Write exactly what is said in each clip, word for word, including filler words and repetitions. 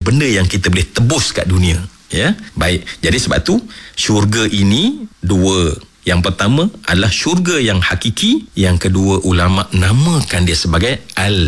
benda yang kita boleh tebus kat dunia. Ya, baik. Jadi sebab tu syurga ini dua. Yang pertama adalah syurga yang hakiki, yang kedua ulama namakan dia sebagai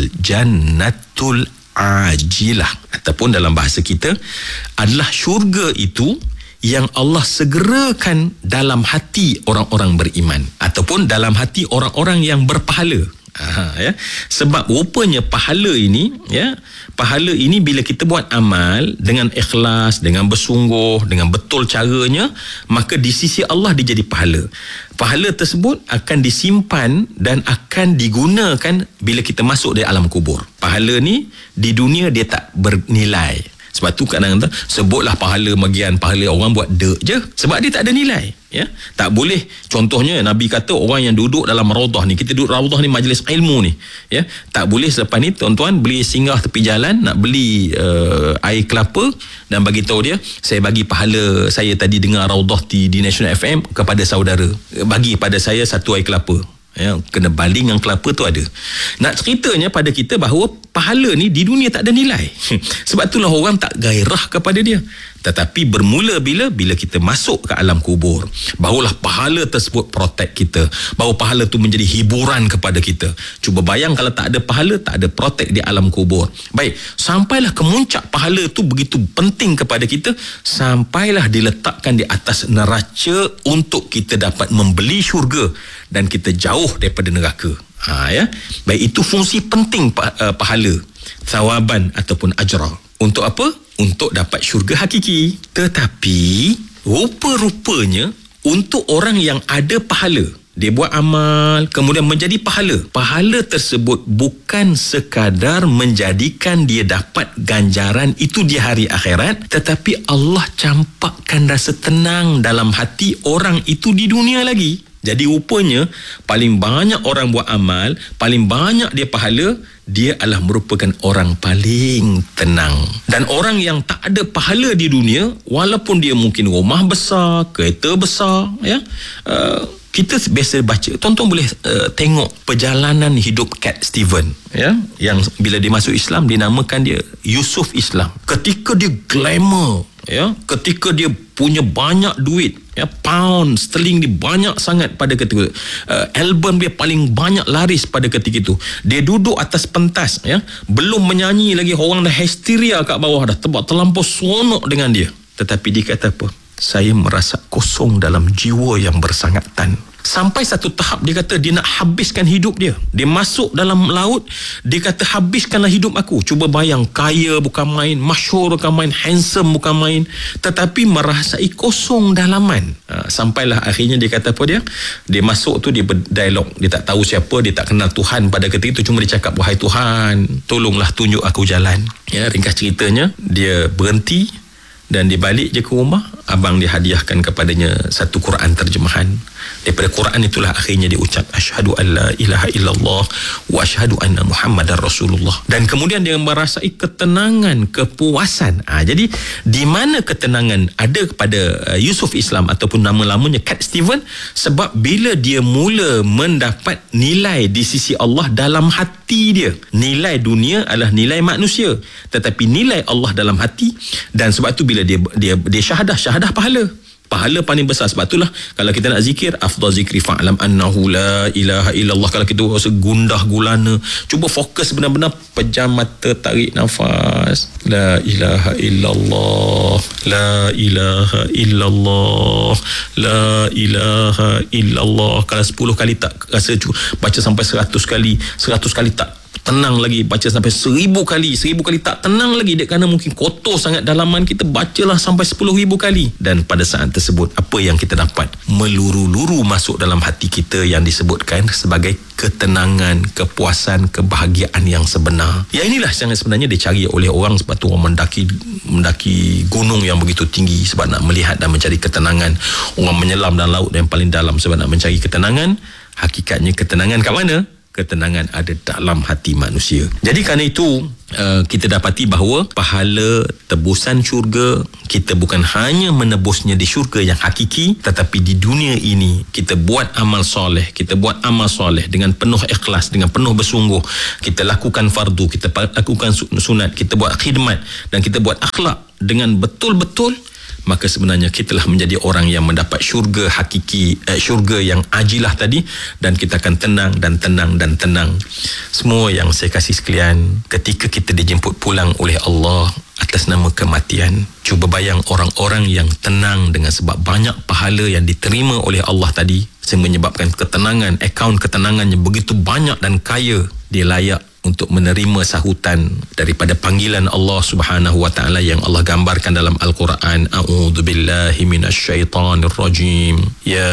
al-jannatul ajilah, ataupun dalam bahasa kita adalah syurga itu yang Allah segerakan dalam hati orang-orang beriman ataupun dalam hati orang-orang yang berpahala. Aha, ya. Sebab rupanya pahala ini, ya, pahala ini bila kita buat amal dengan ikhlas, dengan bersungguh, dengan betul caranya, maka di sisi Allah dia jadi pahala. Pahala tersebut akan disimpan dan akan digunakan bila kita masuk di alam kubur. Pahala ni di dunia dia tak bernilai. Sebab tu kadang-kadang sebutlah pahala bagian pahala orang buat dek je, sebab dia tak ada nilai. Ya, tak boleh. Contohnya Nabi kata orang yang duduk dalam raudah ni, kita duduk raudah ni majlis ilmu ni, ya, tak boleh selepas ni tuan-tuan beli singgah tepi jalan nak beli uh, air kelapa dan bagi tahu dia, saya bagi pahala saya tadi dengar raudah di, di National F M kepada saudara, bagi pada saya satu air kelapa. Ya, kena baling dengan kelapa tu ada. Nak ceritanya pada kita bahawa pahala ni di dunia tak ada nilai. Sebab itulah orang tak gairah kepada dia. Tetapi bermula bila bila kita masuk ke alam kubur, barulah pahala tersebut protect kita, baru pahala tu menjadi hiburan kepada kita. Cuba bayang kalau tak ada pahala, tak ada protect di alam kubur. Baik, sampailah ke muncak pahala tu begitu penting kepada kita, sampailah diletakkan di atas neraca untuk kita dapat membeli syurga dan kita jauh daripada neraka. Ha, ya. Baik, itu fungsi penting pahala, thawaban ataupun ajra. Untuk apa? Untuk dapat syurga hakiki. Tetapi rupa-rupanya untuk orang yang ada pahala, dia buat amal kemudian menjadi pahala, pahala tersebut bukan sekadar menjadikan dia dapat ganjaran itu di hari akhirat, tetapi Allah campakkan rasa tenang dalam hati orang itu di dunia lagi. Jadi rupanya paling banyak orang buat amal, paling banyak dia pahala, dia adalah merupakan orang paling tenang. Dan orang yang tak ada pahala di dunia, walaupun dia mungkin rumah besar, kereta besar, ya, uh, kita biasa baca, tuan-tuan boleh uh, tengok perjalanan hidup Cat Steven, ya, yang bila dia masuk Islam dinamakan dia Yusuf Islam. Ketika dia glamour, ya, ketika dia punya banyak duit, ya, pound sterling dia banyak sangat pada ketika itu, uh, album dia paling banyak laris pada ketika itu, dia duduk atas pentas, ya, belum menyanyi lagi, orang dah hysteria kat bawah dah, tebak terlampau seronok dengan dia. Tetapi dia kata apa? Saya merasa kosong dalam jiwa yang bersangatan. Sampai satu tahap dia kata dia nak habiskan hidup dia. Dia masuk dalam laut, dia kata habiskanlah hidup aku. Cuba bayang, kaya bukan main, masyhur bukan main, handsome bukan main, tetapi merasai kosong dalaman. Ha, sampailah akhirnya dia kata apa dia? Dia masuk tu, dia berdialog, dia tak tahu siapa, dia tak kenal Tuhan pada ketika itu, cuma dia cakap, wahai Tuhan, tolonglah tunjuk aku jalan. Ya, ringkas ceritanya, dia berhenti dan dia balik je ke rumah. Abang dia hadiahkan kepadanya satu Quran terjemahan. Daripada Quran itulah akhirnya dia ucap asyhadu an la ilaha illallah wa asyhadu anna Muhammadar Rasulullah. Dan kemudian dia merasai ketenangan, kepuasan. Ha, jadi di mana ketenangan ada kepada uh, Yusuf Islam ataupun nama-lamanya Cat Steven? Sebab bila dia mula mendapat nilai di sisi Allah dalam hati dia. Nilai dunia adalah nilai manusia, tetapi nilai Allah dalam hati. Dan sebab tu bila dia dia dia syahadah, syahadah pahala. Pahala paling besar. Sebab itulah kalau kita nak zikir, afdal zikri fa'lam annahu la ilaha illallah. Kalau kita rasa gundah gulana, cuba fokus benar-benar, pejam mata, tarik nafas, la ilaha illallah, la ilaha illallah, la ilaha illallah. Kalau sepuluh kali tak rasa cukup, baca sampai seratus kali, seratus kali tak tenang lagi, baca sampai seribu kali, seribu kali tak tenang lagi, dia kerana mungkin kotor sangat dalaman kita, bacalah sampai sepuluh ribu kali. Dan pada saat tersebut, apa yang kita dapat? Meluru-luru masuk dalam hati kita yang disebutkan sebagai ketenangan, kepuasan, kebahagiaan yang sebenar. Yang inilah yang sebenarnya dicari oleh orang. Sebab tu orang mendaki mendaki gunung yang begitu tinggi sebab nak melihat dan mencari ketenangan. Orang menyelam dalam laut yang paling dalam sebab nak mencari ketenangan. Hakikatnya ketenangan kat mana? ketenangan ada dalam hati manusia. Jadi kerana itu uh, kita dapati bahawa pahala tebusan syurga kita bukan hanya menebusnya di syurga yang hakiki, tetapi di dunia ini kita buat amal soleh, kita buat amal soleh dengan penuh ikhlas, dengan penuh bersungguh, kita lakukan fardu, kita lakukan sunat, kita buat khidmat dan kita buat akhlak dengan betul-betul, maka sebenarnya kita telah menjadi orang yang mendapat syurga hakiki, eh, syurga yang ajilah tadi, dan kita akan tenang dan tenang dan tenang. Semua yang saya kasih sekalian, ketika kita dijemput pulang oleh Allah atas nama kematian, cuba bayang orang-orang yang tenang dengan sebab banyak pahala yang diterima oleh Allah tadi, sehingga menyebabkan ketenangan, akaun ketenangannya begitu banyak dan kaya, dia layak untuk menerima sahutan daripada panggilan Allah Subhanahu wa taala yang Allah gambarkan dalam Al-Quran. A'udzubillahi minasyaitonir rajim. Ya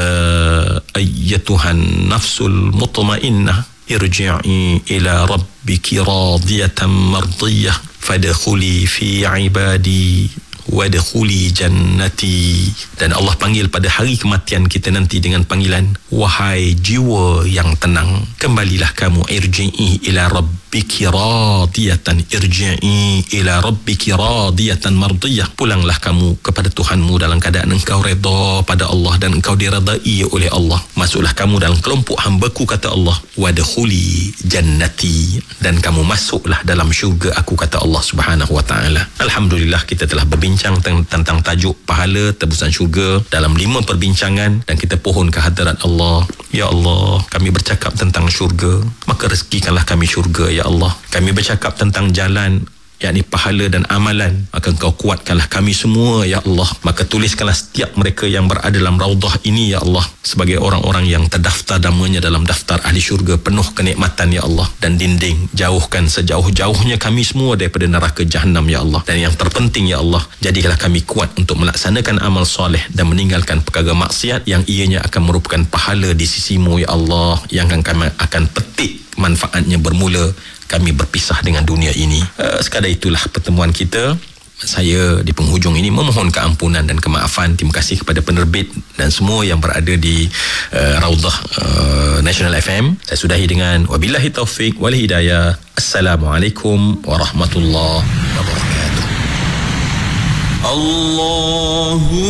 ayyatuhan nafsul mutmainnah irji'i ila rabbiki radiyatan mardiyah fadkhuli fi ibadi wadkhuli jannati. Dan Allah panggil pada hari kematian kita nanti dengan panggilan, wahai jiwa yang tenang, kembalilah kamu, irji'i ila rabbiki radiyatan, irji'i ila rabbiki radiyatan mardiyah, pulanglah kamu kepada Tuhanmu dalam keadaan engkau redha pada Allah dan engkau diredai oleh Allah. Masuklah kamu dalam kelompok hamba-Ku, kata Allah, wadkhuli jannati, dan kamu masuklah dalam syurga aku, kata Allah Subhanahu wa taala. Alhamdulillah, kita telah berbincang tentang tajuk pahala tebusan syurga dalam lima perbincangan, dan kita pohon ke hadirat Allah. Ya Allah, kami bercakap tentang syurga, maka rezekikanlah kami syurga, ya Allah. Kami bercakap tentang jalan, yakni pahala dan amalan, maka Engkau kuatkanlah kami semua, ya Allah. Maka tuliskanlah setiap mereka yang berada dalam raudhah ini, ya Allah, sebagai orang-orang yang terdaftar namanya dalam daftar ahli syurga penuh kenikmatan, ya Allah. Dan dinding, jauhkan sejauh-jauhnya kami semua daripada neraka Jahannam, ya Allah. Dan yang terpenting, ya Allah, jadikanlah kami kuat untuk melaksanakan amal soleh dan meninggalkan perkara maksiat yang ianya akan merupakan pahala di sisimu, ya Allah, yang akan kami akan petik manfaatnya bermula kami berpisah dengan dunia ini. Uh, sekadar itulah pertemuan kita. Saya di penghujung ini memohon keampunan dan kemaafan. Terima kasih kepada penerbit dan semua yang berada di uh, Raudhah uh, National F M. Saya sudahi dengan wabillahi taufik wal hidayah. Assalamualaikum warahmatullahi wabarakatuh. Allahu